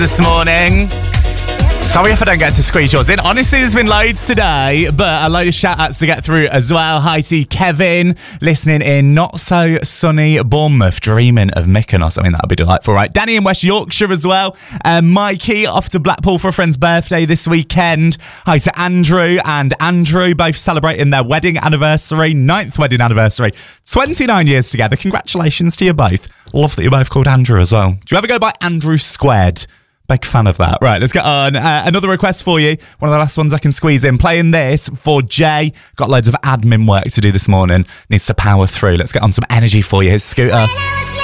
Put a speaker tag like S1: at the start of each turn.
S1: this morning. Sorry if I don't get to squeeze yours in. Honestly, there's been loads today, but a load of shout-outs to get through as well. Hi to Kevin, listening in not-so-sunny Bournemouth, dreaming of Mykonos. I mean, that would be delightful, right? Danny in West Yorkshire as well. Mikey off to Blackpool for a friend's birthday this weekend. Hi to Andrew and Andrew, both celebrating their wedding anniversary, 9th wedding anniversary. 29 years together. Congratulations to you both. Love that you're both called Andrew as well. Do you ever go by Andrew Squared? Big fan of that. Right, let's get on. Another request for you. One of the last ones I can squeeze in. Playing this for Jay. Got loads of admin work to do this morning. Needs to power through. Let's get on some energy for you. Here's Scooter.